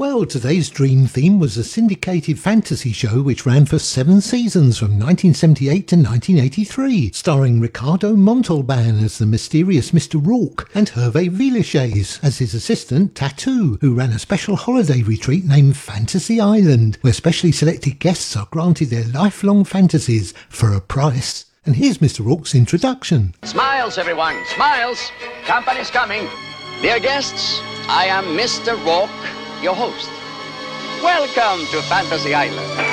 Well, today's Dream Theme was a syndicated fantasy show which ran for 7 seasons from 1978 to 1983, starring Ricardo Montalban as the mysterious Mr. Rourke and Hervé Villechaize as his assistant Tattoo, who ran a special holiday retreat named Fantasy Island, where specially selected guests are granted their lifelong fantasies for a price. And here's Mr. Rourke's introduction. Smiles, everyone, smiles. Company's coming. Dear guests, I am Mr. Rourke, your host. Welcome to Fantasy Island.